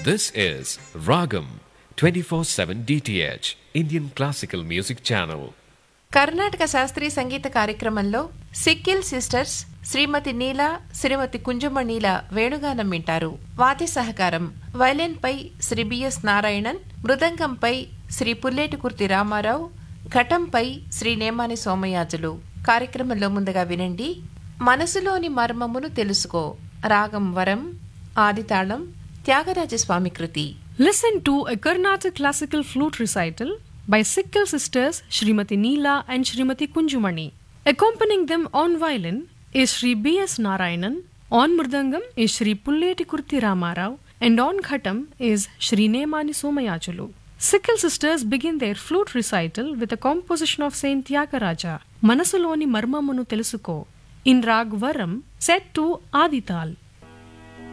This is Ragam 24/7 DTH Indian Classical Music Channel. Karnataka శాస్త్రీయ సంగీత కార్యక్రమంలో Sikkil sisters శ్రీమతి నీల శ్రీమతి కుంజమణీల వేణుగానం వింటారు. వాద్య సహకారం వైలిన్పై శ్రీ బిఎస్ నారాయణన్, మృదంగంపై శ్రీ పుల్లేటికుర్తి రామారావు, ఘటంపై శ్రీ నేమాని సోమయాజులు. కార్యక్రమంలో ముందుగా వినండి మనసులోని మర్మమును తెలుసుకో, రాగం వరం, ఆదితాళం, త్యాగరాజస్వామి కృతి. Listen to a Carnatic classical flute recital by Sikkal sisters Srimati Neela and Srimati Kunjumani. Accompanying them on violin is Sri B.S. Narayanan, on mridangam is Sri Pulleti Ramarao, and on ghatam is Sri Nemani Somayajulu. Sikkal sisters begin their flute recital with a composition of Saint Tyagaraja, Manasuloni Marmamunu Telusuko, in Rag Varam, set to Adital.